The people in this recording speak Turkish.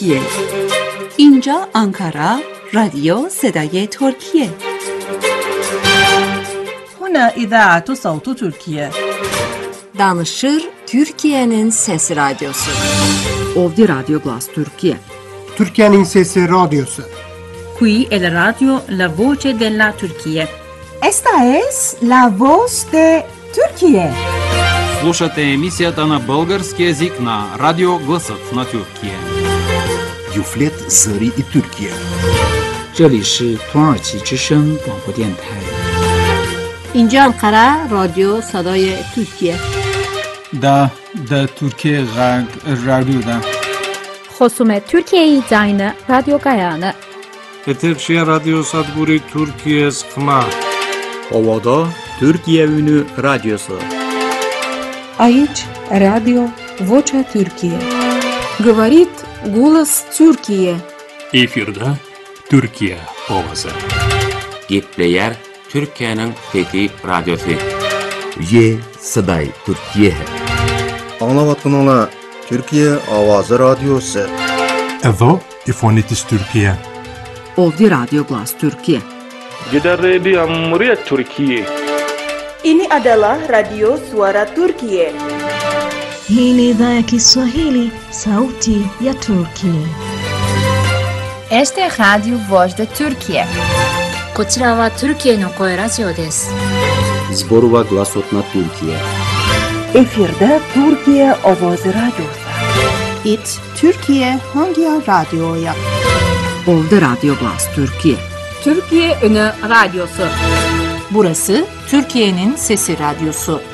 Türkiye. اینجا آنکارا رادیو صدای ترکیه. هنا إذاعة صوت تركيا. Danışır Türkiye'nin Sesi Radyosu. Ovdi Radyo Glas Türkiye. Türkiye'nin Sesi Radyosu. Qui è la radio La Voce della Turchia. Esta es la voz de Turquía. Слушате емисията на български език на Радио Гласът на Türkiye. Юфлет Зари и Türkiye. 这里是土耳其之声广播电台。 اینجا Ankara رادیو صدای ترکیه. Da Türkiye Radyo'da. خصوم ترکیه زاین رادیو گایانه. Eterşehir Radyo Sadguri Türkiye Skma. Ovada Türkiye Ünü Radyosu. Aici Radio Vocea Türkiye. Говорит голос Türkiye. Efirde Türkiye Ovası. Gitleyer Türkiye'nin Fethi Radyosu. Ye Saday Türkiye. Anlavatınla Türkiye Avazı Radyosu. Evo İfonitis Türkiye. Ovdi Radyo Glas Türkiye. Gider Radio Cumhuriyet Türkiye. Ini adalah Radio Suara Turkiye. Hii ni idhaa ya Kiswahili, Sauti ya Turkiye. Este es Radio Voz de Turkiye. こちらはトルキエの声ラジオです。 Zborova Glasot na Türkiye. Efirde Türkiye Ovoz Radyosu. It Türkiye Hangi Radyo'ya? Ovdi Radyo Glas Türkiye. Türkiye Ünü Radyosu. Burası Türkiye'nin Sesi Radyosu.